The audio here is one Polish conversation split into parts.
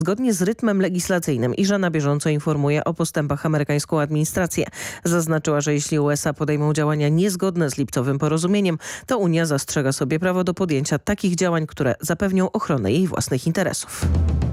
zgodnie z rytmem legislacyjnym i że na bieżąco informuje o postępach amerykańską administrację. Zaznaczyła, że jeśli USA podejmą działania niezgodne z lipcowym porozumieniem, to Unia zastrzega sobie prawo do podjęcia takich działań, które zapewnią ochronę jej własnych interesów.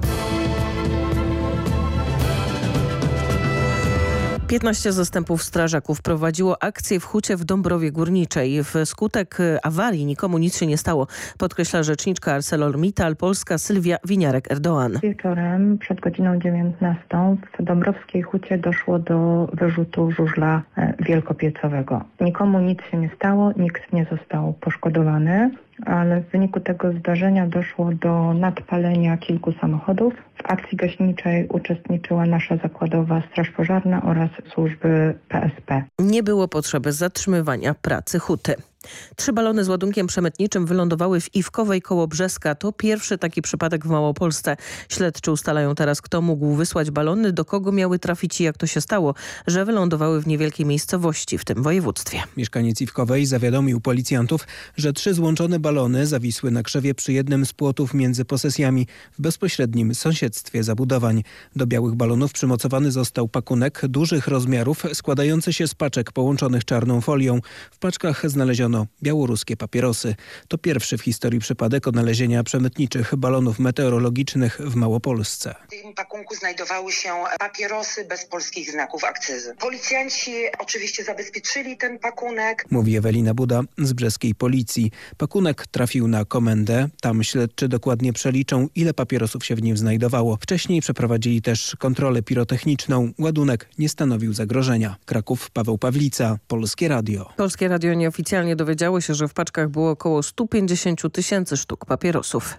15 zastępów strażaków prowadziło akcję w hucie w Dąbrowie Górniczej. Wskutek awarii nikomu nic się nie stało, podkreśla rzeczniczka ArcelorMittal Polska Sylwia Winiarek-Erdoğan. Wieczorem przed godziną 19 w Dąbrowskiej hucie doszło do wyrzutu żużla wielkopiecowego. Nikomu nic się nie stało, nikt nie został poszkodowany, ale w wyniku tego zdarzenia doszło do nadpalenia kilku samochodów. W akcji gaśniczej uczestniczyła nasza zakładowa straż pożarna oraz służby PSP. Nie było potrzeby zatrzymywania pracy huty. 3 balony z ładunkiem przemytniczym wylądowały w Iwkowej koło Brzeska. To pierwszy taki przypadek w Małopolsce. Śledczy ustalają teraz, kto mógł wysłać balony, do kogo miały trafić i jak to się stało, że wylądowały w niewielkiej miejscowości w tym województwie. Mieszkaniec Iwkowej zawiadomił policjantów, że 3 złączone balony zawisły na krzewie przy jednym z płotów między posesjami w bezpośrednim sąsiedztwie zabudowań. Do białych balonów przymocowany został pakunek dużych rozmiarów składający się z paczek połączonych czarną folią. W paczkach znaleziono białoruskie papierosy. To pierwszy w historii przypadek odnalezienia przemytniczych balonów meteorologicznych w Małopolsce. W tym pakunku znajdowały się papierosy bez polskich znaków akcyzy. Policjanci oczywiście zabezpieczyli ten pakunek. Mówi Ewelina Buda z brzeskiej policji. Pakunek trafił na komendę. Tam śledczy dokładnie przeliczą, ile papierosów się w nim znajdowało. Wcześniej przeprowadzili też kontrolę pirotechniczną. Ładunek nie stanowił zagrożenia. Kraków, Paweł Pawlica, Polskie Radio. Polskie Radio nieoficjalnie dowiedziało się, że w paczkach było około 150 000 sztuk papierosów.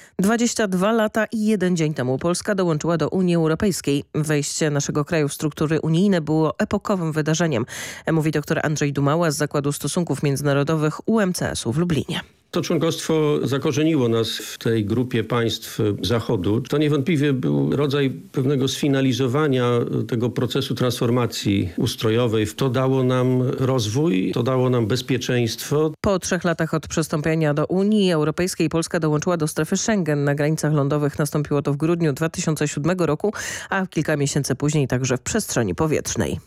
22 lata i 1 dzień temu Polska dołączyła do Unii Europejskiej. Wejście naszego kraju w struktury unijne było epokowym wydarzeniem, mówi dr Andrzej Dumała z Zakładu Stosunków Międzynarodowych UMCS-u w Lublinie. To członkostwo zakorzeniło nas w tej grupie państw Zachodu. To niewątpliwie był rodzaj pewnego sfinalizowania tego procesu transformacji ustrojowej. To dało nam rozwój, to dało nam bezpieczeństwo. Po 3 latach od przystąpienia do Unii Europejskiej Polska dołączyła do strefy Schengen. Na granicach lądowych nastąpiło to w grudniu 2007 roku, a kilka miesięcy później także w przestrzeni powietrznej.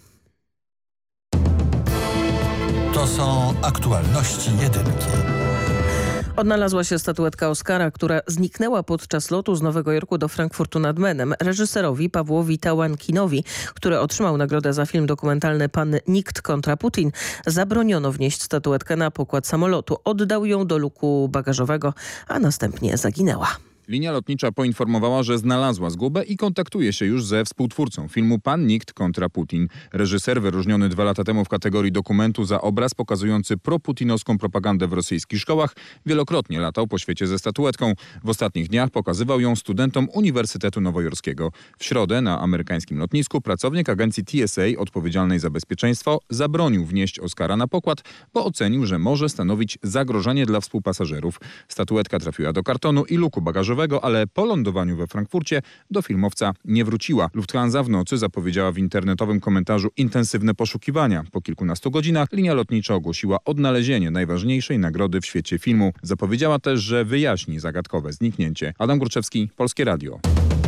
To są aktualności jedynki. Odnalazła się statuetka Oscara, która zniknęła podczas lotu z Nowego Jorku do Frankfurtu nad Menem. Reżyserowi Pawłowi Tałankinowi, który otrzymał nagrodę za film dokumentalny Pan Nikt kontra Putin, zabroniono wnieść statuetkę na pokład samolotu. Oddał ją do luku bagażowego, a następnie zaginęła. Linia lotnicza poinformowała, że znalazła zgubę i kontaktuje się już ze współtwórcą filmu Pan Nikt kontra Putin. Reżyser wyróżniony 2 lata temu w kategorii dokumentu za obraz pokazujący proputinowską propagandę w rosyjskich szkołach wielokrotnie latał po świecie ze statuetką. W ostatnich dniach pokazywał ją studentom Uniwersytetu Nowojorskiego. W środę na amerykańskim lotnisku pracownik agencji TSA odpowiedzialnej za bezpieczeństwo zabronił wnieść Oscara na pokład, bo ocenił, że może stanowić zagrożenie dla współpasażerów. Statuetka trafiła do kartonu i luku bagażowego, ale po lądowaniu we Frankfurcie do filmowca nie wróciła. Lufthansa w nocy zapowiedziała w internetowym komentarzu intensywne poszukiwania. Po kilkunastu godzinach linia lotnicza ogłosiła odnalezienie najważniejszej nagrody w świecie filmu. Zapowiedziała też, że wyjaśni zagadkowe zniknięcie. Adam Górczewski, Polskie Radio.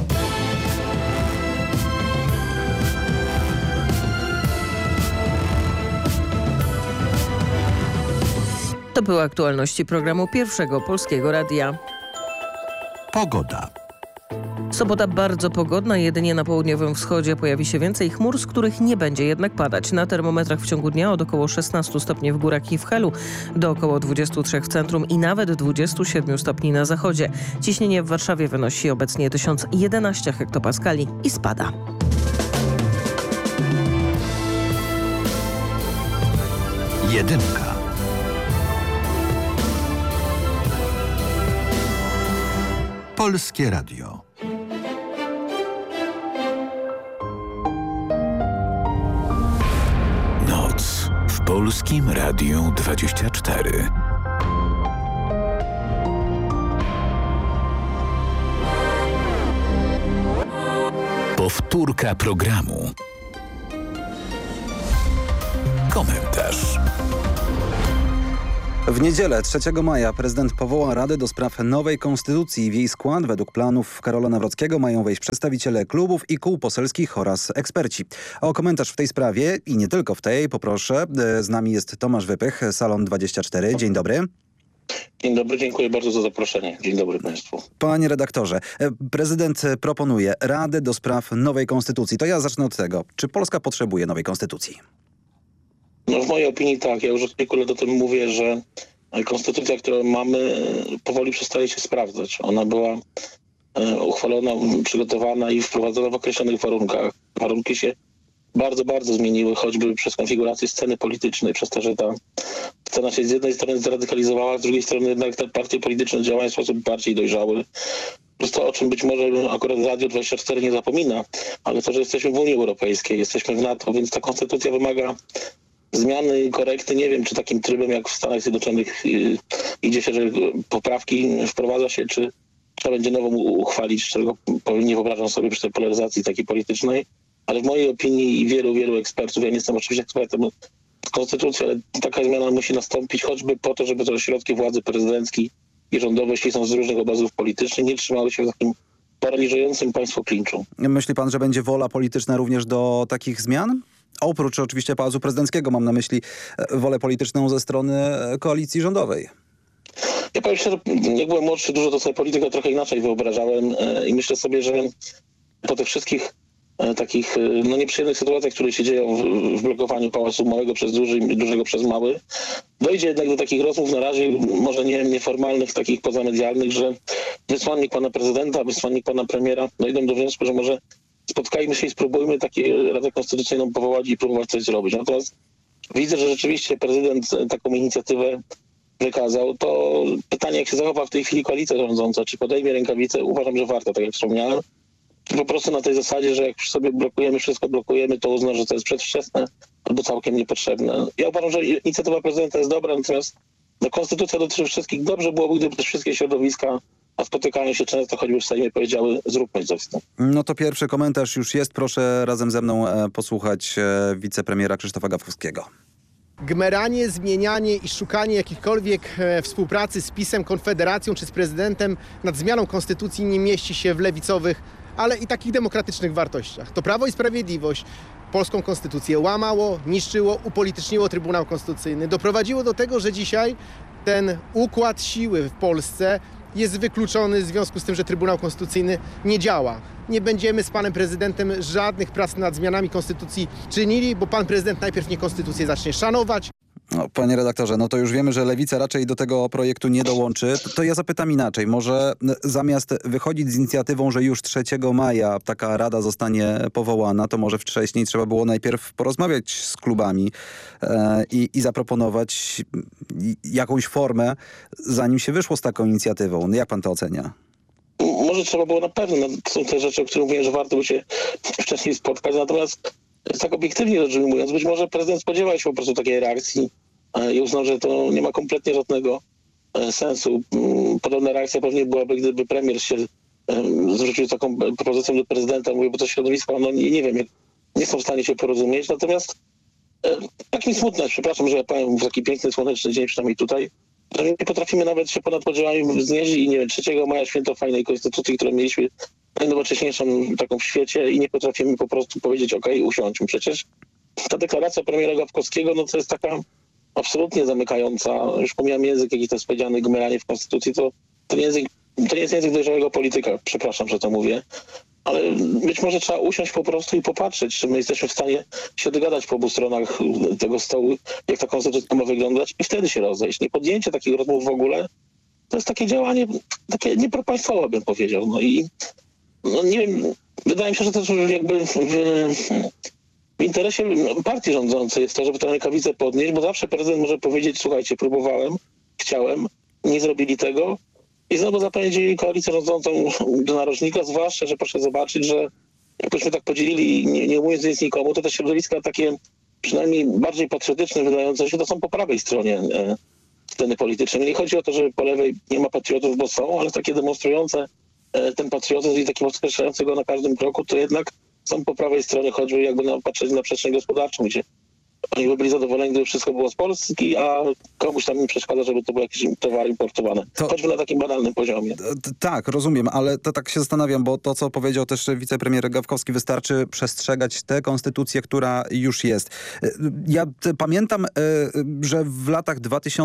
To były aktualności programu Pierwszego Polskiego Radia. Pogoda. Sobota bardzo pogodna, jedynie na południowym wschodzie pojawi się więcej chmur, z których nie będzie jednak padać. Na termometrach w ciągu dnia od około 16 stopni w górach i w Helu do około 23 w centrum i nawet 27 stopni na zachodzie. Ciśnienie w Warszawie wynosi obecnie 1011 hektopaskali i spada. Jedynka. Polskie Radio. Noc w Polskim Radiu 24. Powtórka programu. Komentarz. W niedzielę 3 maja prezydent powoła Radę do spraw nowej konstytucji. W jej skład według planów Karola Nawrockiego mają wejść przedstawiciele klubów i kół poselskich oraz eksperci. O komentarz w tej sprawie i nie tylko w tej poproszę. Z nami jest Tomasz Wypych, Salon 24. Dzień dobry. Dzień dobry, dziękuję bardzo za zaproszenie. Dzień dobry Państwu. Panie redaktorze, prezydent proponuje Radę do spraw nowej konstytucji. To ja zacznę od tego. Czy Polska potrzebuje nowej konstytucji? No w mojej opinii tak. Ja już od kilku lat o tym mówię, że konstytucja, którą mamy, powoli przestaje się sprawdzać. Ona była uchwalona, przygotowana i wprowadzona w określonych warunkach. Warunki się bardzo, bardzo zmieniły, choćby przez konfigurację sceny politycznej, przez to, że ta scena się z jednej strony zradykalizowała, z drugiej strony jednak te partie polityczne działają w sposób bardziej dojrzały. To jest to, o czym być może akurat Radio 24 nie zapomina, ale to, że jesteśmy w Unii Europejskiej, jesteśmy w NATO, więc ta konstytucja wymaga zmiany i korekty. Nie wiem, czy takim trybem jak w Stanach Zjednoczonych idzie się, że poprawki wprowadza się, czy trzeba będzie nową uchwalić, czego nie wyobrażam sobie przy tej polaryzacji takiej politycznej. Ale w mojej opinii i wielu ekspertów, ja nie jestem oczywiście ekspertem konstytucji, ale taka zmiana musi nastąpić choćby po to, żeby te ośrodki władzy prezydenckiej i rządowej, jeśli są z różnych obozów politycznych, nie trzymały się w takim paraliżującym państwo klinczu. Myśli pan, że będzie wola polityczna również do takich zmian? Oprócz oczywiście Pałacu Prezydenckiego, mam na myśli wolę polityczną ze strony koalicji rządowej. Ja powiem szczerze, jak byłem młodszy, dużo to sobie politykę trochę inaczej wyobrażałem i myślę sobie, że po tych wszystkich takich nieprzyjemnych sytuacjach, które się dzieją w blokowaniu Pałacu Małego przez duży i dużego przez mały, dojdzie jednak do takich rozmów na razie, może nieformalnych, takich pozamedialnych, że wysłannik pana prezydenta, wysłannik pana premiera dojdą do wniosku, że może spotkajmy się i spróbujmy taką Radę Konstytucyjną powołać i próbować coś zrobić. Natomiast widzę, że rzeczywiście prezydent taką inicjatywę wykazał. To pytanie, jak się zachowa w tej chwili koalicja rządząca, czy podejmie rękawice, uważam, że warto, tak jak wspomniałem. Po prostu na tej zasadzie, że jak już sobie wszystko blokujemy, to uzna, że to jest przedwczesne albo całkiem niepotrzebne. Ja uważam, że inicjatywa prezydenta jest dobra, natomiast konstytucja dotyczy wszystkich. Dobrze byłoby, gdyby też wszystkie środowiska, a spotykają się często, choćby w Sejmie, powiedziały, zróbmy coś z tym. No to pierwszy komentarz już jest. Proszę razem ze mną posłuchać wicepremiera Krzysztofa Gawkowskiego. Gmeranie, zmienianie i szukanie jakichkolwiek współpracy z PiS-em, Konfederacją czy z prezydentem nad zmianą konstytucji nie mieści się w lewicowych, ale i takich demokratycznych wartościach. To Prawo i Sprawiedliwość polską konstytucję łamało, niszczyło, upolityczniło Trybunał Konstytucyjny. Doprowadziło do tego, że dzisiaj ten układ siły w Polsce jest wykluczony w związku z tym, że Trybunał Konstytucyjny nie działa. Nie będziemy z panem prezydentem żadnych prac nad zmianami konstytucji czynili, bo pan prezydent najpierw nie konstytucję zacznie szanować. No, panie redaktorze, no to już wiemy, że Lewica raczej do tego projektu nie dołączy. To ja zapytam inaczej. Może zamiast wychodzić z inicjatywą, że już 3 maja taka rada zostanie powołana, to może wcześniej trzeba było najpierw porozmawiać z klubami i zaproponować jakąś formę, zanim się wyszło z taką inicjatywą. Jak pan to ocenia? Może trzeba było na pewno. Są te rzeczy, o których mówiłem, że warto by się wcześniej spotkać. Natomiast tak obiektywnie rzecz ujmując, być może prezydent spodziewał się po prostu takiej reakcji i uznał, że to nie ma kompletnie żadnego sensu. Podobna reakcja pewnie byłaby, gdyby premier się zwrócił z taką propozycją do prezydenta. Mówię, bo to środowisko, nie wiem, nie są w stanie się porozumieć. Natomiast tak mi smutne, przepraszam, że ja powiem w taki piękny, słoneczny dzień, przynajmniej tutaj, że nie potrafimy nawet się ponad podziałami wznieść i nie wiem, 3 maja święto fajnej konstytucji, którą mieliśmy najnowocześniejszą taką w świecie i nie potrafimy po prostu powiedzieć, okej, usiądźmy. Przecież ta deklaracja premiera Gawkowskiego, to jest taka absolutnie zamykająca, już pomijam język, jaki to jest powiedziane, gmeranie w konstytucji, to nie jest język dojrzałego polityka, przepraszam, że to mówię, ale być może trzeba usiąść po prostu i popatrzeć, czy my jesteśmy w stanie się dogadać po obu stronach tego stołu, jak ta konstytucja ma wyglądać i wtedy się rozejść. Nie podjęcie takich rozmów w ogóle, to jest takie działanie, takie niepropaństwowe, bym powiedział. Nie wiem, wydaje mi się, że to jakby w interesie partii rządzącej jest to, żeby tę rękawicę podnieść, bo zawsze prezydent może powiedzieć, słuchajcie, próbowałem, chciałem, nie zrobili tego i znowu zapędzili koalicję rządzącą do narożnika, zwłaszcza, że proszę zobaczyć, że jakbyśmy tak podzielili, nie mówiąc nic nikomu, to te środowiska takie przynajmniej bardziej patriotyczne wydające się, to są po prawej stronie sceny politycznej. Nie chodzi o to, że po lewej nie ma patriotów, bo są, ale takie demonstrujące ten patriotyzm i taki podkreślający go na każdym kroku, to jednak są po prawej stronie, choćby jakby patrzeć na przestrzeń gospodarczą, gdzie Oni by byli zadowoleni, gdyby wszystko było z Polski, a komuś tam nie przeszkadza, żeby to były jakieś towary importowane. Choćby na takim banalnym poziomie. Tak, rozumiem, ale to tak się zastanawiam, bo to, co powiedział też wicepremier Gawkowski, wystarczy przestrzegać tę konstytucję, która już jest. Ja pamiętam, że w latach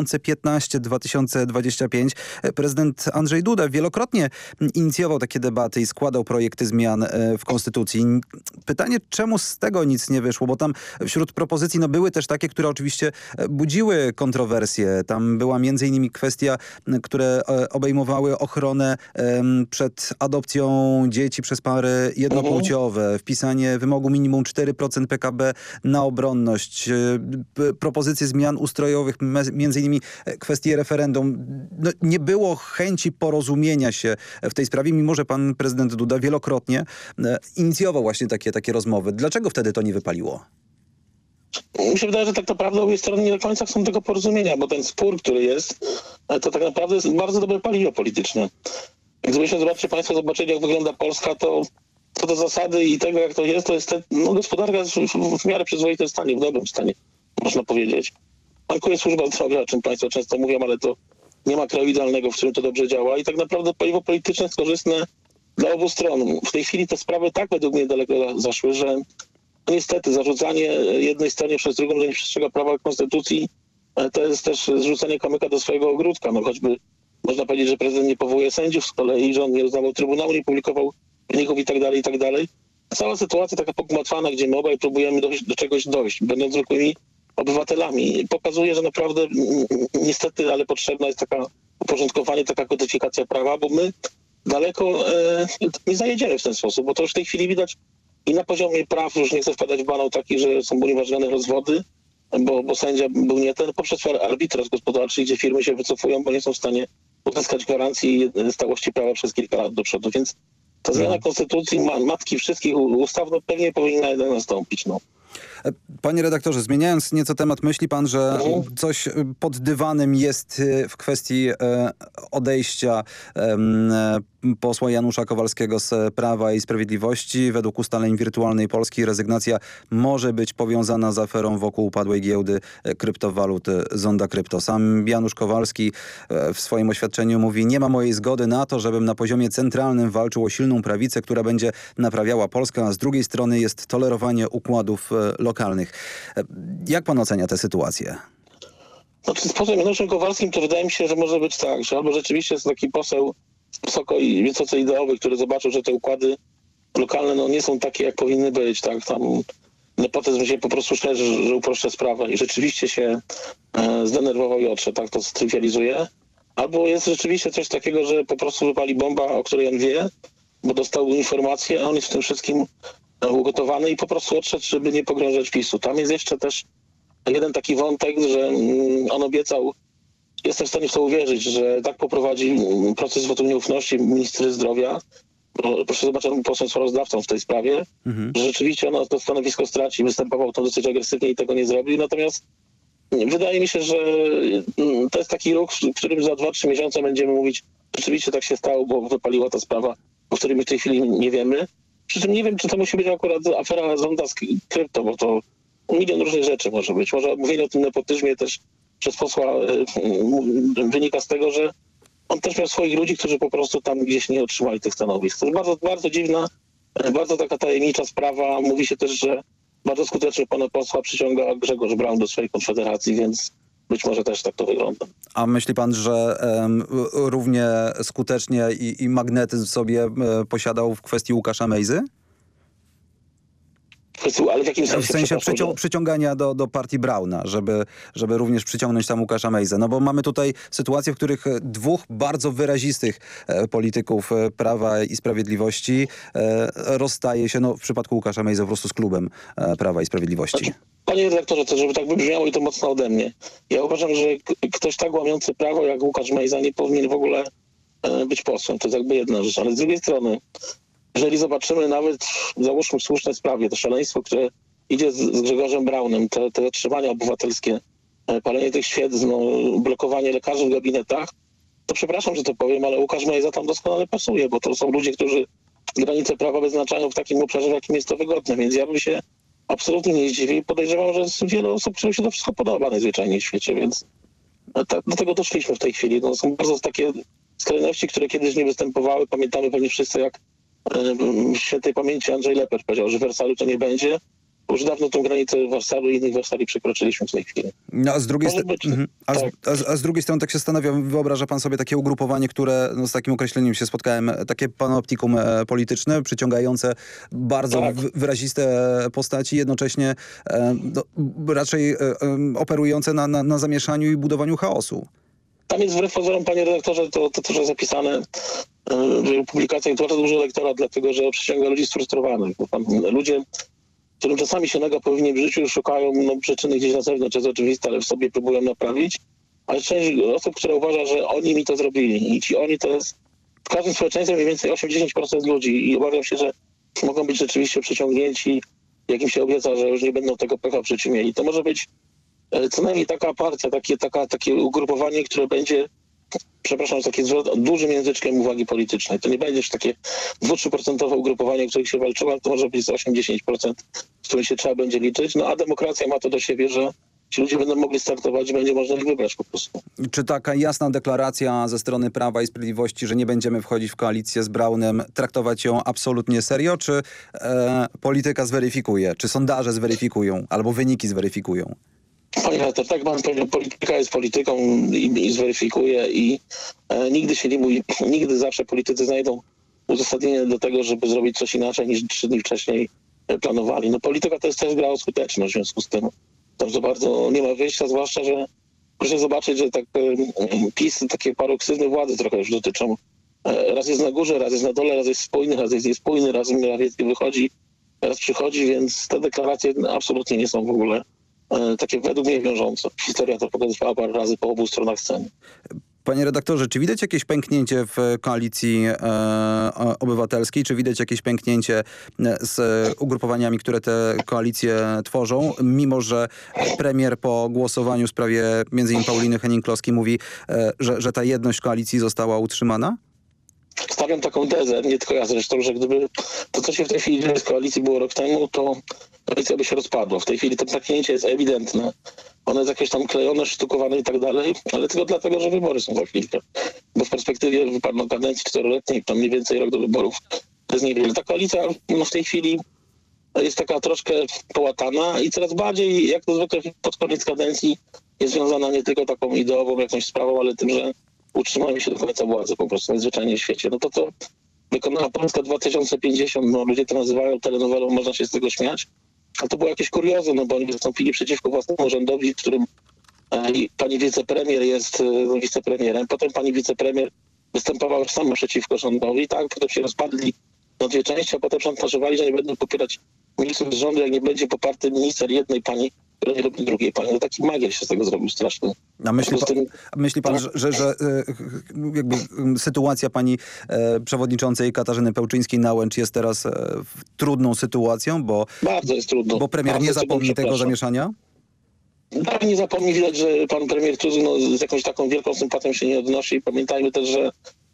2015-2025 prezydent Andrzej Duda wielokrotnie inicjował takie debaty i składał projekty zmian w konstytucji. Pytanie, czemu z tego nic nie wyszło, bo tam wśród propozycji były też takie, które oczywiście budziły kontrowersje. Tam była między innymi kwestia, które obejmowały ochronę przed adopcją dzieci przez pary jednopłciowe, wpisanie wymogu minimum 4% PKB na obronność, propozycje zmian ustrojowych, między innymi kwestie referendum. Nie było chęci porozumienia się w tej sprawie, mimo że pan prezydent Duda wielokrotnie inicjował właśnie takie rozmowy. Dlaczego wtedy to nie wypaliło? Mi się wydaje, że tak naprawdę obie strony nie do końca chcą tego porozumienia, bo ten spór, który jest, to tak naprawdę jest bardzo dobre paliwo polityczne. Gdybyśmy zobaczyli, jak wygląda Polska, to co do zasady i tego, jak to jest gospodarka jest w miarę przyzwoitym stanie, w dobrym stanie, można powiedzieć. Bankuje służba zdrowia, o czym państwo często mówią, ale to nie ma kraju idealnego, w którym to dobrze działa i tak naprawdę paliwo polityczne jest korzystne dla obu stron. W tej chwili te sprawy tak według mnie daleko zaszły, że niestety zarzucanie jednej stronie przez drugą, że nie przestrzega prawa konstytucji, to jest też zrzucenie kamyka do swojego ogródka. Choćby można powiedzieć, że prezydent nie powołuje sędziów z kolei, że on nie uznawał trybunału, nie publikował wyników i tak dalej. Cała sytuacja taka pogmatwana, gdzie my obaj próbujemy do czegoś dojść, będąc zwykłymi obywatelami, pokazuje, że naprawdę niestety, ale potrzebna jest taka uporządkowanie, taka kodyfikacja prawa, bo my daleko nie zajedziemy w ten sposób, bo to już w tej chwili widać i na poziomie praw, już nie chcę wpadać w banał taki, że są unieważnione rozwody, bo sędzia był nie ten, poprzez arbitraż gospodarczy, gdzie firmy się wycofują, bo nie są w stanie uzyskać gwarancji stałości prawa przez kilka lat do przodu. Więc ta zmiana konstytucji, matki wszystkich ustaw, pewnie powinna jednak nastąpić. Panie redaktorze, zmieniając nieco temat, myśli pan, że coś pod dywanem jest w kwestii odejścia posła Janusza Kowalskiego z Prawa i Sprawiedliwości? Według ustaleń Wirtualnej Polski rezygnacja może być powiązana z aferą wokół upadłej giełdy kryptowalut Zonda Krypto. Sam Janusz Kowalski w swoim oświadczeniu mówi: nie ma mojej zgody na to, żebym na poziomie centralnym walczył o silną prawicę, która będzie naprawiała Polskę, a z drugiej strony jest tolerowanie układów lokalnych. Jak pan ocenia tę sytuację? Z posłem Januszem Kowalskim to wydaje mi się, że może być tak, że albo rzeczywiście jest taki poseł wysoko i wysoce ideowy, który zobaczył, że te układy lokalne nie są takie, jak powinny być, tak, tam nepotyzm się po prostu szerzy, że uproszczę sprawę i rzeczywiście się zdenerwował i odszedł, tak, to strywializuje. Albo jest rzeczywiście coś takiego, że po prostu wypali bomba, o której on wie, bo dostał informację, a on jest w tym wszystkim ugotowany i po prostu odszedł, żeby nie pogrążać PiS-u. Tam jest jeszcze też jeden taki wątek, że on obiecał, jestem w stanie w to uwierzyć, że tak poprowadzi proces wotum nieufności ministry zdrowia. Proszę zobaczyć, on był posłem sprawozdawcą w tej sprawie, że rzeczywiście on to stanowisko straci, występował tam dosyć agresywnie i tego nie zrobił. Natomiast wydaje mi się, że to jest taki ruch, w którym za 2-3 miesiące będziemy mówić, rzeczywiście tak się stało, bo wypaliła ta sprawa, o której my w tej chwili nie wiemy. Przy czym nie wiem, czy to musi być akurat afera Zonda z krypto, bo to milion różnych rzeczy może być. Może mówienie o tym nepotyzmie też przez posła wynika z tego, że on też miał swoich ludzi, którzy po prostu tam gdzieś nie otrzymali tych stanowisk. To jest bardzo, bardzo dziwna, bardzo taka tajemnicza sprawa. Mówi się też, że bardzo skutecznie pana posła przyciąga Grzegorz Braun do swojej konfederacji, więc być może też tak to wygląda. A myśli pan, że równie skutecznie i magnetyzm sobie posiadał w kwestii Łukasza Mejzy? Ale w jakim sensie? W sensie przyciągania do partii Brauna, żeby również przyciągnąć tam Łukasza Mejzę. No bo mamy tutaj sytuacje, w których dwóch bardzo wyrazistych polityków Prawa i Sprawiedliwości rozstaje się, w przypadku Łukasza Mejzy po prostu z klubem Prawa i Sprawiedliwości. Panie redaktorze, to żeby tak wybrzmiało i to mocno ode mnie. Ja uważam, że ktoś tak łamiący prawo jak Łukasz Mejza nie powinien w ogóle być posłem. To jest jakby jedna rzecz. Ale z drugiej strony, jeżeli zobaczymy nawet, załóżmy w słusznej sprawie, to szaleństwo, które idzie z Grzegorzem Braunem, te zatrzymania obywatelskie, palenie tych świec, blokowanie lekarzy w gabinetach, to przepraszam, że to powiem, ale Łukasz Mejza tam doskonale pasuje, bo to są ludzie, którzy granice prawa wyznaczają w takim obszarze, w jakim jest to wygodne. Więc ja bym się absolutnie nie zdziwi. Podejrzewam, że jest wiele osób, którym się to wszystko podoba najzwyczajniej w świecie, więc do tego doszliśmy w tej chwili. No, są bardzo takie skrajności, które kiedyś nie występowały. Pamiętamy pewnie wszyscy, jak w świętej pamięci Andrzej Lepper powiedział, że Wersalu to nie będzie. Już dawno tą granicę Wersalu i innych Wersali przekroczyliśmy w tej chwili. No, a z drugiej strony tak się zastanawiam, wyobraża pan sobie takie ugrupowanie, które, z takim określeniem się spotkałem, takie panoptikum polityczne, przyciągające bardzo wyraziste postaci, jednocześnie raczej operujące na zamieszaniu i budowaniu chaosu. Tam jest wbrew pozorom, panie redaktorze, to też jest zapisane w publikacjach, to bardzo dużo lektora, dlatego że przyciąga ludzi sfrustrowanych. Bo tam ludzie, którym czasami się noga powinien w życiu, szukają przyczyny gdzieś na zewnątrz, jest oczywiste, ale w sobie próbują naprawić. Ale część osób, które uważa, że oni mi to zrobili i oni to jest w każdym społeczeństwie mniej więcej 8-10% ludzi i obawiam się, że mogą być rzeczywiście przyciągnięci, jak im się obieca, że już nie będą tego pecha w życiu mieli. To może być co najmniej taka partia, takie ugrupowanie, które będzie, przepraszam, takie dużym języczkiem uwagi politycznej. To nie będzie już takie 2-3% ugrupowanie, o których się walczyło, ale to może być 8-10%, z którym się trzeba będzie liczyć. No a demokracja ma to do siebie, że ci ludzie będą mogli startować i będzie można ich wybrać po prostu. Czy taka jasna deklaracja ze strony Prawa i Sprawiedliwości, że nie będziemy wchodzić w koalicję z Braunem, traktować ją absolutnie serio, czy polityka zweryfikuje, czy sondaże zweryfikują, albo wyniki zweryfikują? Panie redaktor, tak pan powiedział, polityka jest polityką i zweryfikuje i nigdy się nie mówi, nigdy zawsze politycy znajdą uzasadnienie do tego, żeby zrobić coś inaczej niż 3 dni wcześniej planowali. No polityka to jest też gra o skuteczność, w związku z tym tam za bardzo nie ma wyjścia, zwłaszcza, że proszę zobaczyć, że tak PiS, takie paroksyzmy władzy trochę już dotyczą. Raz jest na górze, raz jest na dole, raz jest spójny, raz jest niespójny, raz Morawiecki wychodzi, raz przychodzi, więc te deklaracje absolutnie nie są w ogóle takie według mnie wiążące. Historia to pokazywała parę razy po obu stronach sceny. Panie redaktorze, czy widać jakieś pęknięcie w Koalicji Obywatelskiej? Czy widać jakieś pęknięcie z ugrupowaniami, które te koalicje tworzą? Mimo że premier po głosowaniu w sprawie m.in. Pauliny Henning-Kloski mówi, że ta jedność koalicji została utrzymana? Stawiam taką tezę, nie tylko ja zresztą, że gdyby to, co się w tej chwili dzieje z koalicji było rok temu, to koalicja by się rozpadła. W tej chwili to pęknięcie jest ewidentne. One jest jakieś tam klejone, sztukowane i tak dalej, ale tylko dlatego, że wybory są za chwilkę. Bo w perspektywie wypadną kadencji 4-letniej, tam mniej więcej rok do wyborów, to jest niewiele. Ta koalicja w tej chwili jest taka troszkę połatana i coraz bardziej, jak to zwykle pod koniec kadencji, jest związana nie tylko taką ideową jakąś sprawą, ale tym, że utrzymają się do końca władzy po prostu najzwyczajniej w świecie. No to co wykonała Polska 2050, no ludzie to nazywają telenowelą, można się z tego śmiać, ale to było jakieś kuriozum, no bo oni wystąpili przeciwko własnemu rządowi, w którym pani wicepremier jest wicepremierem, potem pani wicepremier występowała już sama przeciwko rządowi, tak, potem się rozpadli na dwie części, a potem szantażowali, że nie będą popierać ministrów z rządu, jak nie będzie poparty minister jednej pani, która nie robi drugiej pani. No taki magier się z tego zrobił straszny. A myśli pan, że jakby sytuacja pani przewodniczącej Katarzyny Pełczyńskiej-Nałęcz jest teraz trudną sytuacją, bo bardzo jest trudno. Bo premier nie zapomni tego zamieszania? Tak, nie zapomni, widać, że pan premier Tusk z jakąś taką wielką sympatią się nie odnosi i pamiętajmy też, że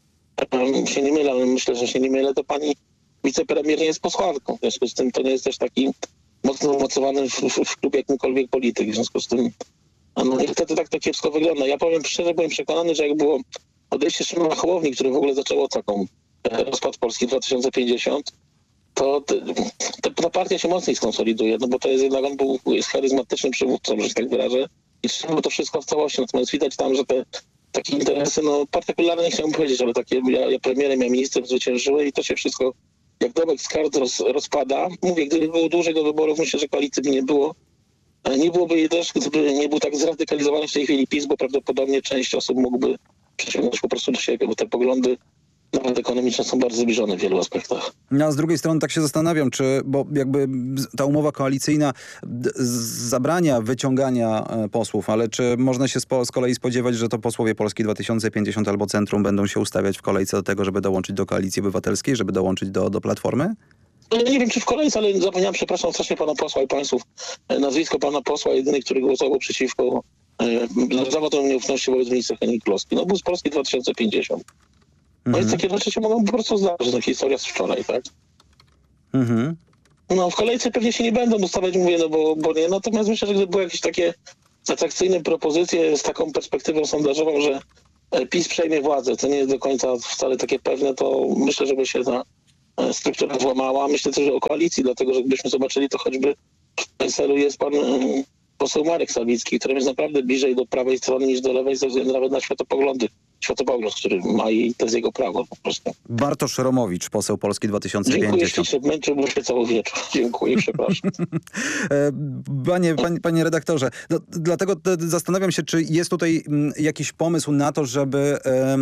się nie mylę, ale myślę, że się nie mylę, to pani wicepremier nie jest posłanką. W związku z tym to nie jest też taki mocno umocowany w klubie jakimkolwiek polityk. W związku z tym no niestety tak to kiepsko wygląda. Ja powiem szczerze, byłem przekonany, że jak było odejście Szymona Hołowni, który w ogóle zaczęło taką rozpad Polski 2050, to ta partia się mocniej skonsoliduje, no bo to jest jednak, jest charyzmatycznym przywódcą, że się tak wyrażę, i trzyma to wszystko w całości. Natomiast widać tam, że te takie interesy, no partykularne nie chciałbym powiedzieć, ale takie ja premierem, ja ministrem zwyciężyły i to się wszystko jak domek z kart rozpada. Mówię, gdyby było dłużej do wyborów, myślę, że koalicji by nie było. Nie byłoby jej też, gdyby nie był tak zradykalizowany w tej chwili PiS, bo prawdopodobnie część osób mógłby przyciągnąć po prostu do siebie, bo te poglądy nawet ekonomiczne są bardzo zbliżone w wielu aspektach. No, a z drugiej strony tak się zastanawiam, bo jakby ta umowa koalicyjna zabrania wyciągania posłów, ale czy można się z kolei spodziewać, że to posłowie Polski 2050 albo Centrum będą się ustawiać w kolejce do tego, żeby dołączyć do Koalicji Obywatelskiej, żeby dołączyć do Platformy? Nie wiem, czy w kolejce, ale zapomniałem, przepraszam strasznie pana posła i państwów. Nazwisko pana posła, jedyny, który głosował przeciwko zawodowi nieufności wobec ministra Henning-Kloski. No był z Polski 2050. No i takie rzeczy się mogą po prostu zdarzyć. No historia z wczoraj, tak? No w kolejce pewnie się nie będą ustawiać, mówię, no bo nie. Natomiast myślę, że gdyby były jakieś takie atrakcyjne propozycje z taką perspektywą sondażową, że PiS przejmie władzę, co nie jest do końca wcale takie pewne, to myślę, żeby się ta struktura złamała. Myślę też o koalicji, dlatego że gdybyśmy zobaczyli, to choćby w PSL-u jest pan poseł Marek Sawicki, który jest naprawdę bliżej do prawej strony niż do lewej, ze względu nawet na światopogląd, który ma i to jest jego prawo po prostu. Bartosz Romowicz, poseł Polski 2050. Dziękuję ślicznie, męczyłbym się cały wieczór. Dziękuję, przepraszam. Panie redaktorze, no, dlatego zastanawiam się, czy jest tutaj jakiś pomysł na to, żeby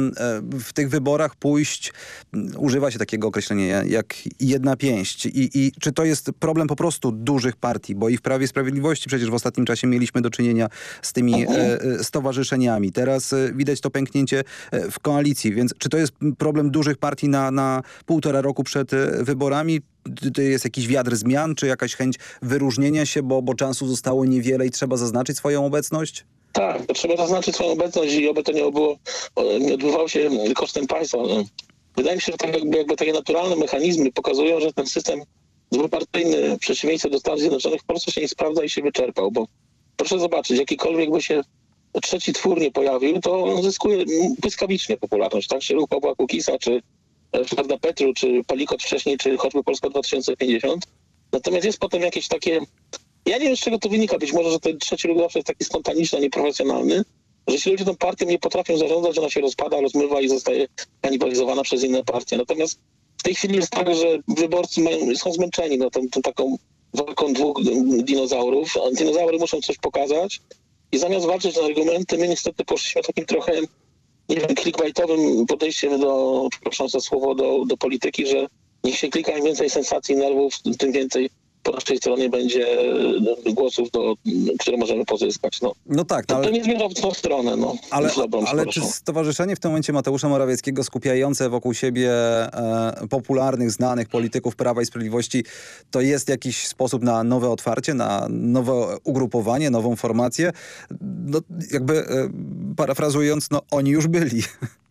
w tych wyborach pójść, używa się takiego określenia jak jedna pięść i czy to jest problem po prostu dużych partii, bo i w Prawie i Sprawiedliwości przecież w ostatnim czasie mieliśmy do czynienia z tymi stowarzyszeniami. Teraz widać to pęknięcie w koalicji, więc czy to jest problem dużych partii na 1,5 roku przed wyborami? To jest jakiś wiatr zmian, czy jakaś chęć wyróżnienia się, bo czasu zostało niewiele i trzeba zaznaczyć swoją obecność? Tak, to trzeba zaznaczyć swoją obecność i oby to nie odbywało się kosztem państwa. Wydaje mi się, że tak jakby takie naturalne mechanizmy pokazują, że ten system dwupartyjny w przeciwieństwie do Stanów Zjednoczonych w Polsce się nie sprawdza i się wyczerpał, bo proszę zobaczyć, jakikolwiek by się trzeci twór nie pojawił, to on zyskuje błyskawicznie popularność, tak? Się ruch Pawła Kukisa, czy Edwarda Petru, czy Palikot wcześniej, czy choćby Polska 2050. Natomiast jest potem jakieś takie... Ja nie wiem, z czego to wynika. Być może, że ten trzeci ruch zawsze jest taki spontaniczny, a nieprofesjonalny, że jeśli ludzie tą partią nie potrafią zarządzać, ona się rozpada, rozmywa i zostaje kanibalizowana przez inne partie. Natomiast w tej chwili jest tak, że wyborcy są zmęczeni tą taką walką dwóch dinozaurów. Dinozaury muszą coś pokazać i zamiast walczyć na argumenty, my niestety poszliśmy takim trochę, nie wiem, clickbaitowym podejściem przepraszam za słowo, do polityki, że niech się klika, im więcej sensacji, nerwów, tym więcej po naszej stronie będzie głosów, które możemy pozyskać. No tak. To nie zmierza w tą stronę. Ale czy stowarzyszenie w tym momencie Mateusza Morawieckiego skupiające wokół siebie popularnych, znanych polityków Prawa i Sprawiedliwości to jest jakiś sposób na nowe otwarcie, na nowe ugrupowanie, nową formację? No, jakby parafrazując, oni już byli.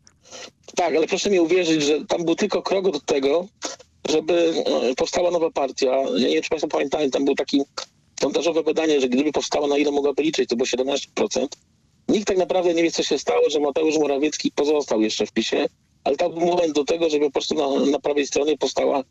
Tak, ale proszę mi uwierzyć, że tam był tylko krok do tego, żeby powstała nowa partia. Ja nie wiem, czy państwo pamiętają, tam było takie sondażowe badanie, że gdyby powstała, na ile mogłaby liczyć, to było 17%. Nikt tak naprawdę nie wie, co się stało, że Mateusz Morawiecki pozostał jeszcze w PiS-ie, ale tam był moment do tego, żeby po prostu na prawej stronie powstała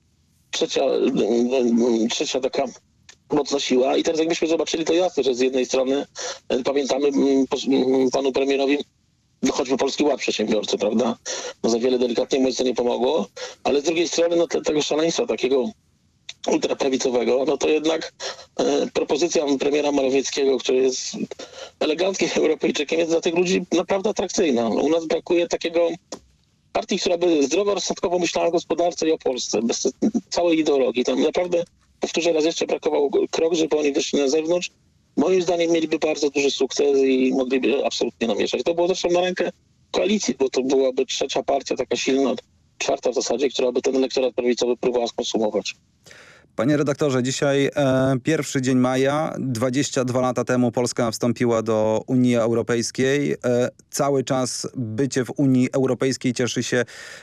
trzecia taka mocna siła. I teraz jakbyśmy zobaczyli, to jasne, że z jednej strony pamiętamy panu premierowi choćby Polski Ład przedsiębiorcy, prawda? Za wiele delikatnie mówiąc to nie pomogło, ale z drugiej strony tego szaleństwa takiego ultraprawicowego, to jednak propozycja premiera Morawieckiego, który jest eleganckim Europejczykiem, jest dla tych ludzi naprawdę atrakcyjna. U nas brakuje takiego partii, która by zdroworozsądkowo myślała o gospodarce i o Polsce, bez całej ideologii. Tam naprawdę, powtórzę raz jeszcze, brakował krok, żeby oni wyszli na zewnątrz. Moim zdaniem mieliby bardzo duży sukces i mogliby absolutnie namieszać. To było zresztą na rękę koalicji, bo to byłaby trzecia partia, taka silna, czwarta w zasadzie, która by ten elektorat prawicowy próbowała skonsumować. Panie redaktorze, dzisiaj pierwszy dzień maja, 22 lata temu Polska wstąpiła do Unii Europejskiej. Cały czas bycie w Unii Europejskiej cieszy się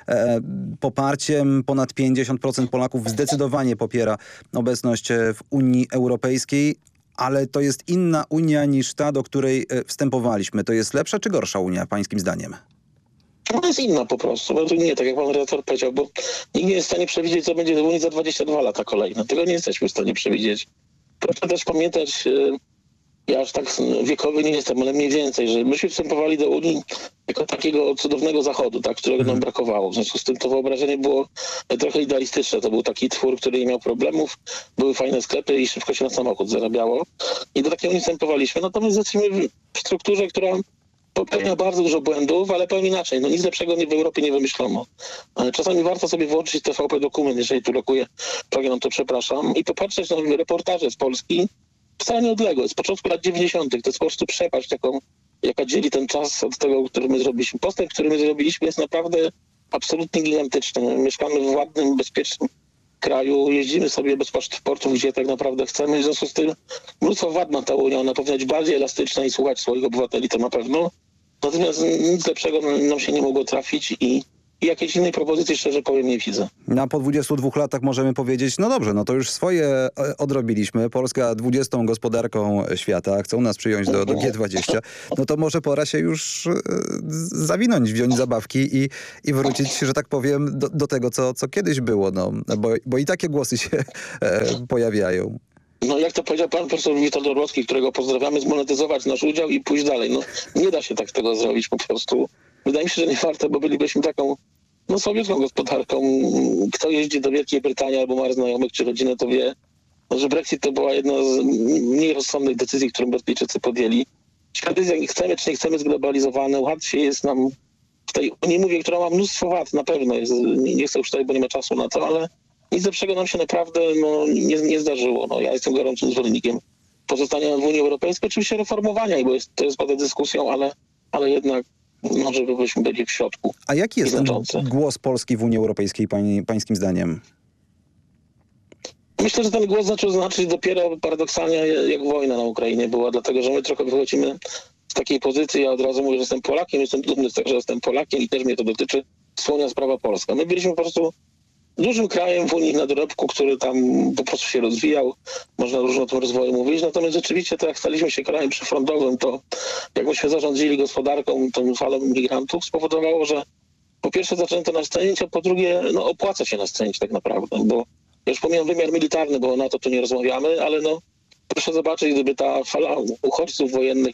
poparciem. Ponad 50% Polaków zdecydowanie popiera obecność w Unii Europejskiej. Ale to jest inna Unia niż ta, do której wstępowaliśmy. To jest lepsza czy gorsza Unia, pańskim zdaniem? Ona jest inna po prostu. Nie, tak jak pan redaktor powiedział, bo nikt nie jest w stanie przewidzieć, co będzie w Unii za 22 lata kolejne. Tego nie jesteśmy w stanie przewidzieć. Proszę też pamiętać, ja aż tak wiekowy nie jestem, ale mniej więcej, że myśmy wstępowali do Unii jako takiego cudownego zachodu, tak, którego nam brakowało. W związku z tym to wyobrażenie było trochę idealistyczne. To był taki twór, który nie miał problemów, były fajne sklepy i szybko się na samochód zarabiało. I do takiej Unii wstępowaliśmy. Natomiast jesteśmy w strukturze, która popełnia bardzo dużo błędów, ale powiem inaczej. Nic lepszego w Europie nie wymyślono. Czasami warto sobie włączyć TVP Dokument, jeżeli tu lokuje program, to przepraszam, i popatrzeć na reportaże z Polski, wcale nieodległe, z początku lat 90. To jest po prostu przepaść, jaka dzieli ten czas od tego, który my zrobiliśmy. Postęp, który my zrobiliśmy, jest naprawdę absolutnie gigantyczny. Mieszkamy w ładnym, bezpiecznym kraju, jeździmy sobie bez paszportów, gdzie tak naprawdę chcemy. W związku z tym mnóstwo wad ma ta Unia, ona powinna być bardziej elastyczna i słuchać swoich obywateli, to na pewno. Natomiast nic lepszego nam się nie mogło trafić i i jakiejś innej propozycji, szczerze powiem, nie widzę. A po 22 latach możemy powiedzieć, no dobrze, no to już swoje odrobiliśmy. Polska 20. gospodarką świata, chcą nas przyjąć do G20. No to może pora się już zawinąć, wziąć zabawki i wrócić, że tak powiem, do tego, co kiedyś było. No, bo i takie głosy się pojawiają. No jak to powiedział pan profesor Witold Orłowski, którego pozdrawiamy, zmonetyzować nasz udział i pójść dalej. No nie da się tak tego zrobić po prostu. Wydaje mi się, że nie warto, bo bylibyśmy taką sowiecką gospodarką. Kto jeździ do Wielkiej Brytanii albo ma znajomych czy rodzinę, to wie, że Brexit to była jedna z mniej rozsądnych decyzji, którą Brytyjczycy podjęli. Świat jest, jak chcemy czy nie chcemy, zglobalizowany. Łatwiej jest nam w tej Unii, mówię, która ma mnóstwo wad, na pewno jest, nie chcę już tutaj, bo nie ma czasu na to, ale nic lepszego nam się naprawdę nie zdarzyło. No, ja jestem gorącym zwolennikiem pozostania w Unii Europejskiej, oczywiście reformowania, bo to jest poza dyskusją, ale jednak żebyśmy byli w środku. A jaki jest ten głos Polski w Unii Europejskiej pańskim zdaniem? Myślę, że ten głos zaczął znaczyć dopiero paradoksalnie jak wojna na Ukrainie była, dlatego że my trochę wychodzimy z takiej pozycji, ja od razu mówię, że jestem Polakiem, jestem dumny z tego, że jestem Polakiem i też mnie to dotyczy, wspólna sprawa polska. My byliśmy po prostu dużym krajem w Unii na dorobku, który tam po prostu się rozwijał. Można różno o tym rozwoju mówić. Natomiast rzeczywiście to jak staliśmy się krajem przyfrontowym, to jak myśmy zarządzili gospodarką, tą falą migrantów, spowodowało, że po pierwsze zaczęto nas cenić, a po drugie opłaca się nas cenić tak naprawdę. Bo ja już pomijam wymiar militarny, bo na to tu nie rozmawiamy, ale proszę zobaczyć, gdyby ta fala uchodźców wojennych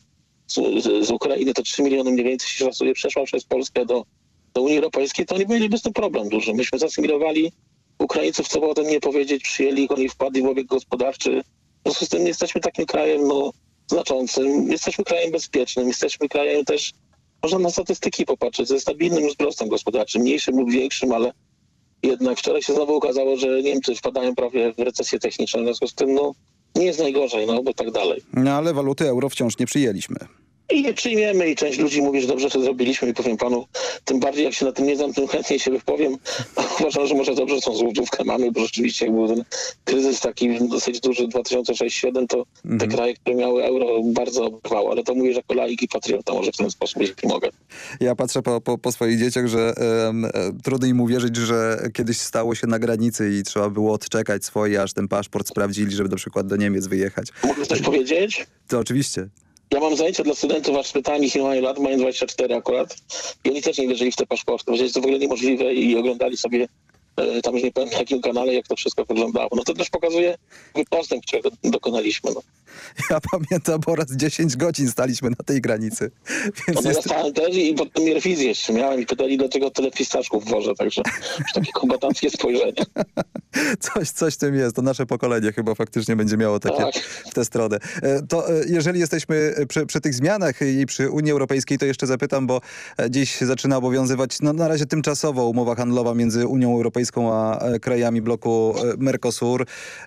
z Ukrainy, to 3 miliony mniej więcej się szacuje, przeszła przez Polskę do Unii Europejskiej, to oni mieliby z tym problem duży. Myśmy zasymilowali Ukraińców, co by o tym nie powiedzieć, przyjęli ich, oni wpadli w obieg gospodarczy. W związku z tym jesteśmy takim krajem znaczącym, jesteśmy krajem bezpiecznym, jesteśmy krajem też, można na statystyki popatrzeć, ze stabilnym wzrostem gospodarczym, mniejszym lub większym, ale jednak wczoraj się znowu okazało, że Niemcy wpadają prawie w recesję techniczną, w związku z tym nie jest najgorzej, bo tak dalej. No ale waluty euro wciąż nie przyjęliśmy. I nie przyjmiemy i część ludzi mówi, że dobrze, że zrobiliśmy i powiem panu, tym bardziej jak się na tym nie znam, tym chętniej się wypowiem. Uważam, że może dobrze, że tą złotówkę mamy, bo rzeczywiście jak był ten kryzys taki dosyć duży 2006-2007, to te kraje, które miały euro, bardzo oberwały, ale to mówię, że jako laik i patriota może w ten sposób, jeśli mogę. Ja patrzę po swoich dzieciach, że trudno im uwierzyć, że kiedyś stało się na granicy i trzeba było odczekać swoje, aż ten paszport sprawdzili, żeby na przykład do Niemiec wyjechać. Mogę coś powiedzieć? To oczywiście. Ja mam zajęcia dla studentów, aż pytałem ich, nie mają lat, mają 24 akurat i oni też nie wierzyli w te paszporty, bo jest to w ogóle niemożliwe i oglądali sobie tam już nie powiem na jakim kanale, jak to wszystko wyglądało. No to też pokazuje postęp, którego dokonaliśmy. Ja pamiętam, po raz 10 godzin staliśmy na tej granicy. Więc ja stałem też i potem rewizję jeszcze miałem i pytali, dlaczego tyle pistaczków wożę, także już takie kombatanckie spojrzenie. Coś w tym jest. To nasze pokolenie chyba faktycznie będzie miało takie w tę stronę. To jeżeli jesteśmy przy tych zmianach i przy Unii Europejskiej, to jeszcze zapytam, bo dziś zaczyna obowiązywać na razie tymczasowo umowa handlowa między Unią Europejską a krajami bloku Mercosur.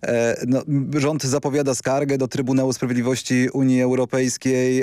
Rząd zapowiada skargę do Trybunału Sprawiedliwości Unii Europejskiej.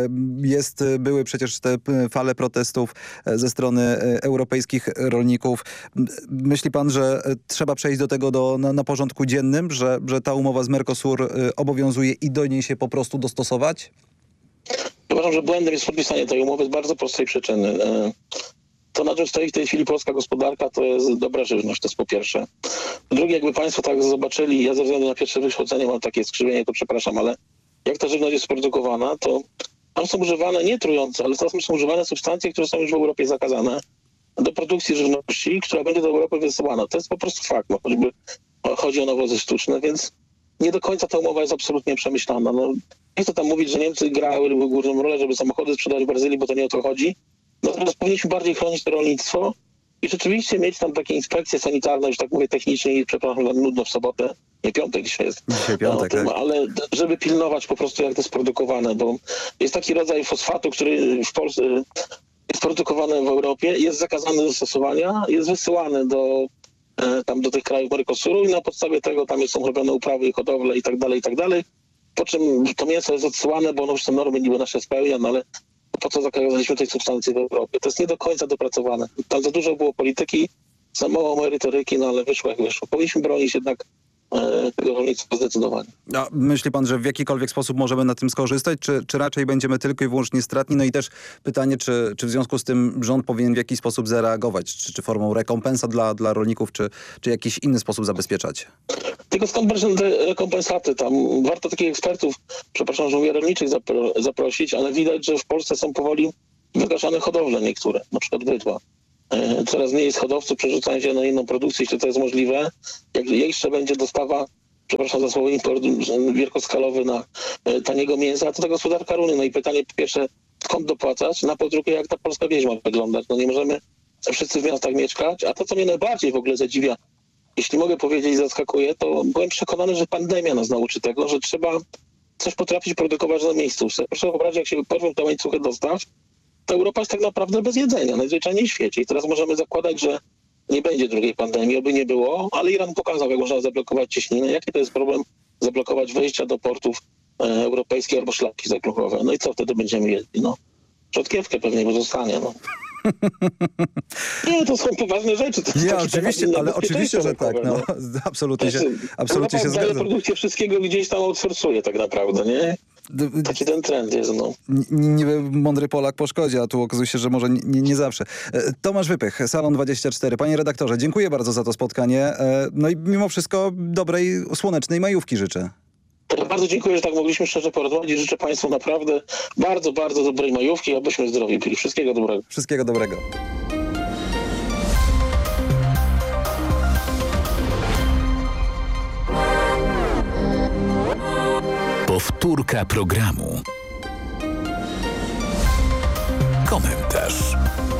Były przecież te fale protestów ze strony europejskich rolników. Myśli pan, że trzeba przejść do tego na porządku dziennym, że ta umowa z Mercosur obowiązuje i do niej się po prostu dostosować? Uważam, że błędem jest podpisanie tej umowy z bardzo prostej przyczyny. To, na czym stoi w tej chwili polska gospodarka, to jest dobra żywność, to jest po pierwsze. Po drugie, jakby państwo tak zobaczyli, ja ze względu na pierwsze wykształcenie mam takie skrzywienie, to przepraszam, ale jak ta żywność jest produkowana, to tam są używane nie trujące, ale tam są używane substancje, które są już w Europie zakazane do produkcji żywności, która będzie do Europy wysyłana. To jest po prostu fakt, bo choćby chodzi o nawozy sztuczne, więc nie do końca ta umowa jest absolutnie przemyślana. Nie chcę tam mówić, że Niemcy grały główną rolę, żeby samochody sprzedać w Brazylii, bo to nie o to chodzi. Natomiast powinniśmy bardziej chronić to rolnictwo i rzeczywiście mieć tam takie inspekcje sanitarne, już tak mówię technicznie i przepraszam, nudno w sobotę, nie piątek dzisiaj jest, dzisiaj piątek, tak. Ale żeby pilnować po prostu jak to jest produkowane, bo jest taki rodzaj fosfatu, który w Polsce jest produkowany w Europie, jest zakazany do stosowania, jest wysyłany do tych krajów Mercosuru i na podstawie tego tam są robione uprawy i hodowle i tak dalej, po czym to mięso jest odsyłane, bo ono już te normy niby nasze spełnia, ale po co zakazaliśmy tej substancji w Europie? To jest nie do końca dopracowane. Tam za dużo było polityki, za mało merytoryki, ale wyszło jak wyszło. Powinniśmy bronić jednak tego rolnictwa zdecydowanie. A myśli pan, że w jakikolwiek sposób możemy na tym skorzystać, czy raczej będziemy tylko i wyłącznie stratni? No i też pytanie, czy w związku z tym rząd powinien w jakiś sposób zareagować, czy formą rekompensat dla rolników, czy jakiś inny sposób zabezpieczać? Tylko skąd brać te rekompensaty? Tam warto takich ekspertów, przepraszam, że mówię, rolniczych zaprosić, ale widać, że w Polsce są powoli wygaszane hodowle niektóre, na przykład bydła. Coraz mniej jest hodowców, przerzucają się na inną produkcję, jeśli to jest możliwe. Jak jeszcze będzie dostawa, przepraszam za słowo, import wielkoskalowy na taniego mięsa, to ta gospodarka runie. No i pytanie po pierwsze, skąd dopłacać? Na po drugie, jak ta polska wieś ma wyglądać? No nie możemy wszyscy w miastach mieszkać, a to, co mnie najbardziej w ogóle zadziwia, jeśli mogę powiedzieć, zaskakuje, to byłem przekonany, że pandemia nas nauczy tego, że trzeba coś potrafić produkować na miejscu. Proszę wyobrazić, jak się porwą te łańcuchy dostaw, to Europa jest tak naprawdę bez jedzenia, najzwyczajniej w świecie. I teraz możemy zakładać, że nie będzie drugiej pandemii, oby nie było, ale Iran pokazał, jak można zablokować cieśninę, jaki to jest problem zablokować wejścia do portów europejskich albo szlaki żeglugowe. No i co wtedy będziemy jedli? No, rzodkiewkę pewnie zostanie, no. Nie, to są poważne rzeczy. To nie, oczywiście, ale oczywiście, że tak. No, absolutnie się zgadzam. Produkcja wszystkiego gdzieś tam outsourcuje tak naprawdę, nie? Taki ten trend jest, no. Niby mądry Polak po szkodzie, a tu okazuje się, że może nie zawsze. Tomasz Wypych, Salon 24. Panie redaktorze, dziękuję bardzo za to spotkanie. No i mimo wszystko dobrej, słonecznej majówki życzę. Bardzo dziękuję, że tak mogliśmy szczerze porozmawiać i życzę Państwu naprawdę bardzo, bardzo dobrej majówki, abyśmy zdrowi byli. Wszystkiego dobrego. Wszystkiego dobrego. Powtórka programu. Komentarz.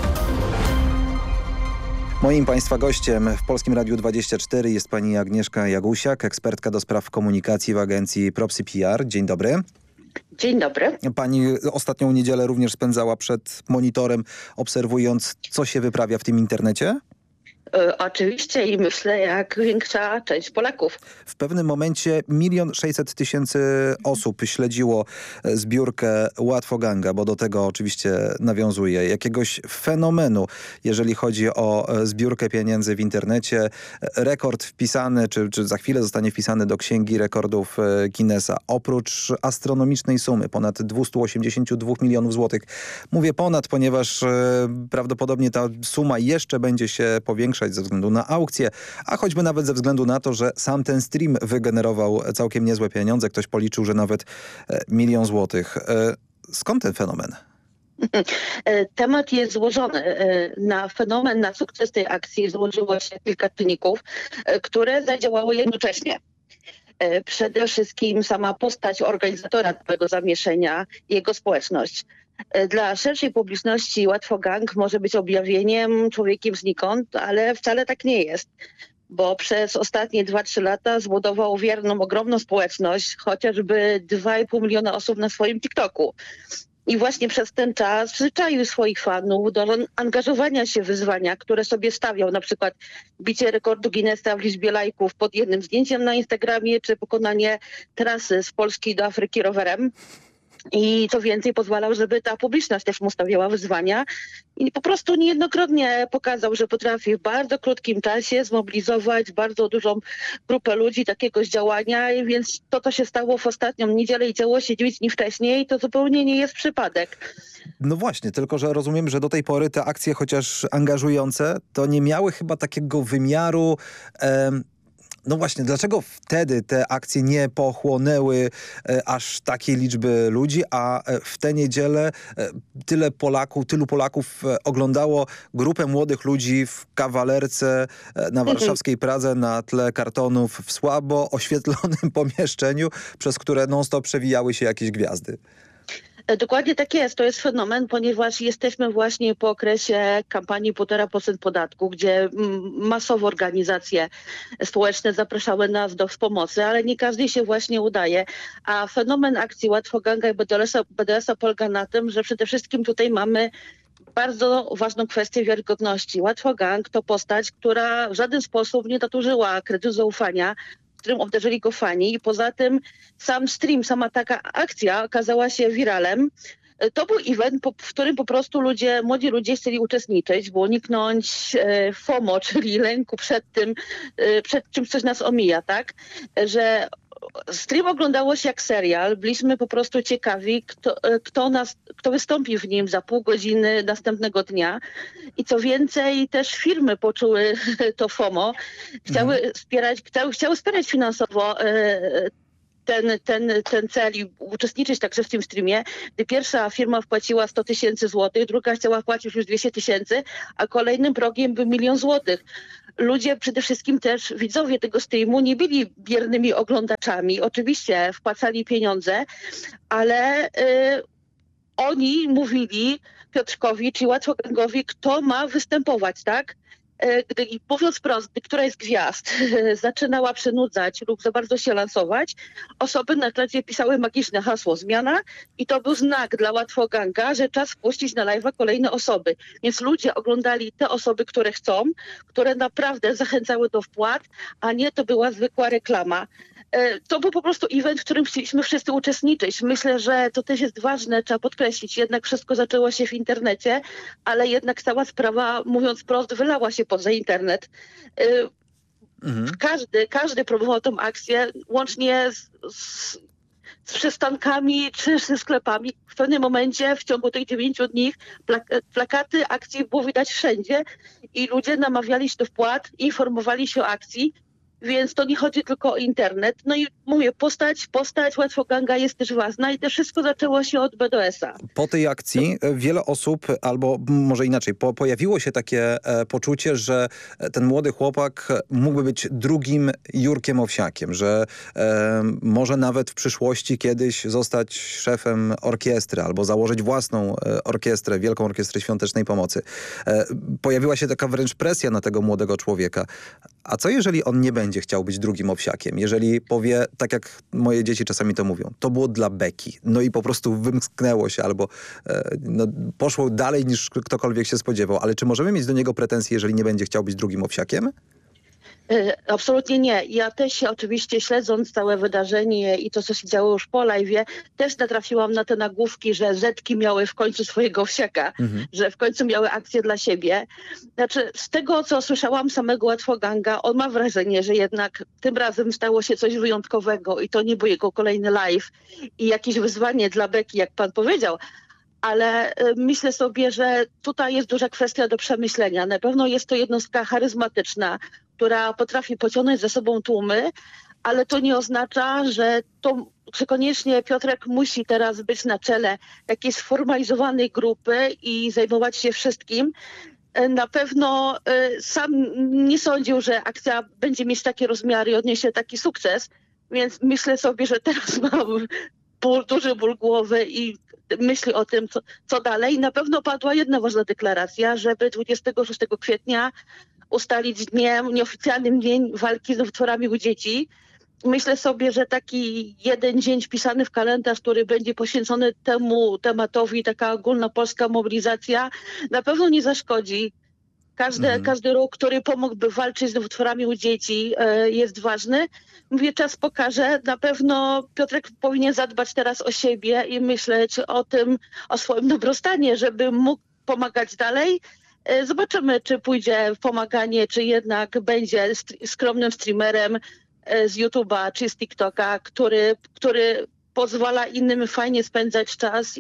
Moim Państwa gościem w Polskim Radiu 24 jest pani Agnieszka Jagusiak, ekspertka do spraw komunikacji w agencji Propsy PR. Dzień dobry. Dzień dobry. Pani ostatnią niedzielę również spędzała przed monitorem, obserwując, co się wyprawia w tym internecie? Oczywiście i myślę, jak większa część Polaków. W pewnym momencie 1 600 000 osób śledziło zbiórkę Łatwoganga, bo do tego oczywiście nawiązuje, jakiegoś fenomenu, jeżeli chodzi o zbiórkę pieniędzy w internecie. Rekord wpisany, czy za chwilę zostanie wpisany do Księgi Rekordów Guinnessa. Oprócz astronomicznej sumy, ponad 282 milionów złotych. Mówię ponad, ponieważ prawdopodobnie ta suma jeszcze będzie się powiększać ze względu na aukcję, a choćby nawet ze względu na to, że sam ten stream wygenerował całkiem niezłe pieniądze. Ktoś policzył, że nawet 1 000 000 złotych. Skąd ten fenomen? Temat jest złożony. Na fenomen, na sukces tej akcji złożyło się kilka czynników, które zadziałały jednocześnie. Przede wszystkim sama postać organizatora tego zamieszania i jego społeczność. Dla szerszej publiczności Łatwogang może być objawieniem, człowiekiem znikąd, ale wcale tak nie jest, bo przez ostatnie 2-3 lata zbudował wierną, ogromną społeczność, chociażby 2,5 miliona osób na swoim TikToku. I właśnie przez ten czas przyzwyczaił swoich fanów do angażowania się w wyzwania, które sobie stawiał, na przykład bicie rekordu Guinnessa w liczbie lajków pod jednym zdjęciem na Instagramie, czy pokonanie trasy z Polski do Afryki rowerem. I co więcej, pozwalał, żeby ta publiczność też mu stawiała wyzwania i po prostu niejednokrotnie pokazał, że potrafi w bardzo krótkim czasie zmobilizować bardzo dużą grupę ludzi do jakiegoś działania, i więc to, co się stało w ostatnią niedzielę i działo się 9 dni wcześniej, to zupełnie nie jest przypadek. No właśnie, tylko że rozumiem, że do tej pory te akcje, chociaż angażujące, to nie miały chyba takiego wymiaru... No właśnie, dlaczego wtedy te akcje nie pochłonęły aż takiej liczby ludzi, a w tę niedzielę tylu Polaków oglądało grupę młodych ludzi w kawalerce na warszawskiej Pradze na tle kartonów w słabo oświetlonym pomieszczeniu, przez które non-stop przewijały się jakieś gwiazdy? Dokładnie tak jest. To jest fenomen, ponieważ jesteśmy właśnie po okresie kampanii 1,5% podatku, gdzie masowo organizacje społeczne zapraszały nas do pomocy, ale nie każdy się właśnie udaje. A fenomen akcji Łatwoganga i BDS-a polega na tym, że przede wszystkim tutaj mamy bardzo ważną kwestię wiarygodności. Łatwogang to postać, która w żaden sposób nie nadużyła kredytu zaufania, którym obdarzyli go fani, i poza tym sam stream, sama taka akcja okazała się wiralem, To był event, w którym po prostu młodzi ludzie chcieli uczestniczyć, by uniknąć FOMO, czyli lęku przed czym coś nas omija, tak? Że stream oglądało się jak serial, byliśmy po prostu ciekawi, kto wystąpi w nim za pół godziny następnego dnia. I co więcej, też firmy poczuły to FOMO, chciały wspierać finansowo ten cel i uczestniczyć także w tym streamie. Gdy pierwsza firma wpłaciła 100 000 złotych, druga chciała wpłacić już 200 000, a kolejnym progiem był 1 000 000 złotych. Ludzie, przede wszystkim też widzowie tego streamu, nie byli biernymi oglądaczami. Oczywiście wpłacali pieniądze, ale oni mówili Piotrkowi czy Łatwogangowi, kto ma występować, tak? Mówiąc wprost, gdy któraś z gwiazd zaczynała przynudzać lub za bardzo się lansować, osoby na czacie pisały magiczne hasło zmiana i to był znak dla Łatwoganga, że czas wpuścić na live'a kolejne osoby. Więc ludzie oglądali te osoby, które chcą, które naprawdę zachęcały do wpłat, a nie to była zwykła reklama. To był po prostu event, w którym chcieliśmy wszyscy uczestniczyć. Myślę, że to też jest ważne, trzeba podkreślić. Jednak wszystko zaczęło się w internecie, ale jednak cała sprawa, mówiąc wprost, wylała się poza internet. Każdy próbował tą akcję, łącznie z przystankami czy ze sklepami. W pewnym momencie w ciągu tych 9 dni plakaty akcji było widać wszędzie i ludzie namawiali się do wpłat, informowali się o akcji. Więc to nie chodzi tylko o internet. No i mówię, postać Łatwoganga jest też ważna i to wszystko zaczęło się od BDS-a. Po tej akcji wiele osób, albo może inaczej, pojawiło się takie poczucie, że ten młody chłopak mógłby być drugim Jurkiem Owsiakiem, że może nawet w przyszłości kiedyś zostać szefem orkiestry albo założyć własną orkiestrę, Wielką Orkiestrę Świątecznej Pomocy. Pojawiła się taka wręcz presja na tego młodego człowieka. A co jeżeli on nie będzie chciał być drugim Owsiakiem? Jeżeli powie, tak jak moje dzieci czasami to mówią, to było dla beki. No i po prostu wymknęło się albo poszło dalej niż ktokolwiek się spodziewał. Ale czy możemy mieć do niego pretensje, jeżeli nie będzie chciał być drugim Owsiakiem? Absolutnie nie. Ja też się oczywiście śledząc całe wydarzenie i to, co się działo już po live'ie, też natrafiłam na te nagłówki, że Zetki miały w końcu swojego Owsiaka, że w końcu miały akcję dla siebie. Znaczy, z tego, co słyszałam samego Łatwoganga, on ma wrażenie, że jednak tym razem stało się coś wyjątkowego i to nie był jego kolejny live i jakieś wyzwanie dla beki, jak pan powiedział. Ale myślę sobie, że tutaj jest duża kwestia do przemyślenia. Na pewno jest to jednostka charyzmatyczna, która potrafi pociągnąć za sobą tłumy, ale to nie oznacza, że koniecznie Piotrek musi teraz być na czele jakiejś sformalizowanej grupy i zajmować się wszystkim. Na pewno sam nie sądził, że akcja będzie mieć takie rozmiary i odniesie taki sukces, więc myślę sobie, że teraz mam duży ból głowy i myśli o tym, co dalej. Na pewno padła jedna ważna deklaracja, żeby 26 kwietnia ustalić nieoficjalnym dzień walki z nowotworami u dzieci. Myślę sobie, że taki jeden dzień wpisany w kalendarz, który będzie poświęcony temu tematowi, taka ogólnopolska mobilizacja, na pewno nie zaszkodzi. Każdy ruch, który pomógłby walczyć z nowotworami u dzieci, jest ważny. Mówię, czas pokaże. Na pewno Piotrek powinien zadbać teraz o siebie i myśleć o swoim dobrostanie, żeby mógł pomagać dalej. Zobaczymy, czy pójdzie w pomaganie, czy jednak będzie skromnym streamerem z YouTube'a czy z TikToka, który pozwala innym fajnie spędzać czas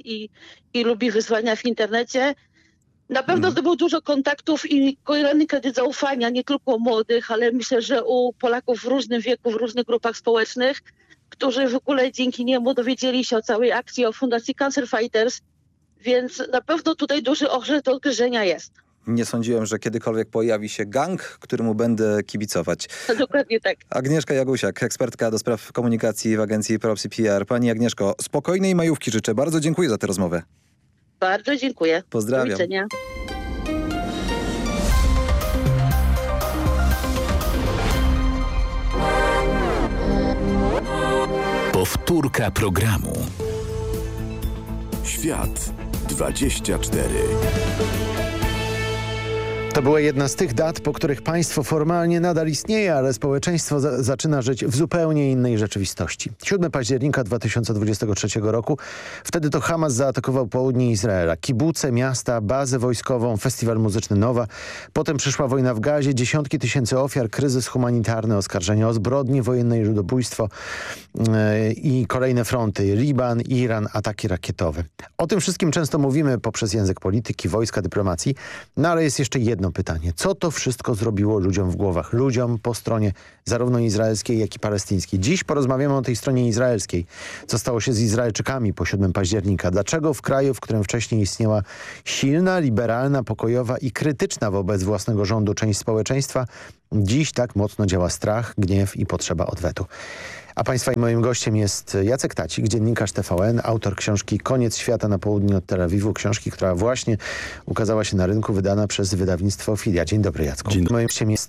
i lubi wyzwania w internecie. Na pewno zdobył dużo kontaktów i kolejny kredyt zaufania, nie tylko młodych, ale myślę, że u Polaków w różnym wieku, w różnych grupach społecznych, którzy w ogóle dzięki niemu dowiedzieli się o całej akcji, o Fundacji Cancer Fighters, więc na pewno tutaj duży orzech do odgryzienia jest. Nie sądziłem, że kiedykolwiek pojawi się gang, któremu będę kibicować. Dokładnie tak. Agnieszka Jagusiak, ekspertka do spraw komunikacji w agencji Propsy PR. Pani Agnieszko, spokojnej majówki życzę. Bardzo dziękuję za tę rozmowę. Bardzo dziękuję. Pozdrawiam. Do widzenia. Powtórka programu. Świat 24. To była jedna z tych dat, po których państwo formalnie nadal istnieje, ale społeczeństwo zaczyna żyć w zupełnie innej rzeczywistości. 7 października 2023 roku. Wtedy to Hamas zaatakował południe Izraela. Kibuce, miasta, bazę wojskową, festiwal muzyczny Nowa. Potem przyszła wojna w Gazie, dziesiątki tysięcy ofiar, kryzys humanitarny, oskarżenia o zbrodnie wojenne i ludobójstwo i kolejne fronty. Liban, Iran, ataki rakietowe. O tym wszystkim często mówimy poprzez język polityki, wojska, dyplomacji. No ale jest jeszcze jedno pytanie. Co to wszystko zrobiło ludziom w głowach? Ludziom po stronie zarówno izraelskiej, jak i palestyńskiej. Dziś porozmawiamy o tej stronie izraelskiej. Co stało się z Izraelczykami po 7 października? Dlaczego w kraju, w którym wcześniej istniała silna, liberalna, pokojowa i krytyczna wobec własnego rządu część społeczeństwa, dziś tak mocno działa strach, gniew i potrzeba odwetu? A Państwa i moim gościem jest Jacek Tacik, dziennikarz TVN, autor książki Koniec świata na południe od Tel Awiwu, książki, która właśnie ukazała się na rynku, wydana przez wydawnictwo Filia. Dzień dobry, Jacku. Moim gościem jest